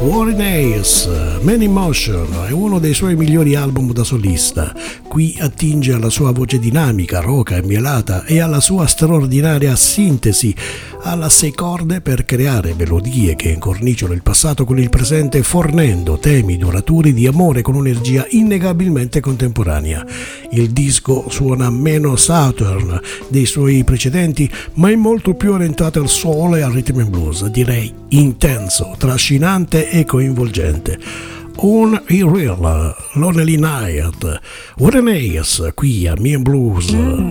Warren Hayes, Man in Motion, è uno dei suoi migliori album da solista. Qui attinge alla sua voce dinamica, roca e mielata e alla sua straordinaria sintesi, alla 6 corde per creare melodie che incorniciano il passato con il presente, fornendo temi duraturi di amore con un'energia innegabilmente contemporanea. Il disco suona meno Southern dei suoi precedenti, ma è molto più orientato al soul e al rhythm and blues, direi intenso, trascinante e coinvolgente. On a Real Lonely Night, Warren Hayes qui a Me and Blues.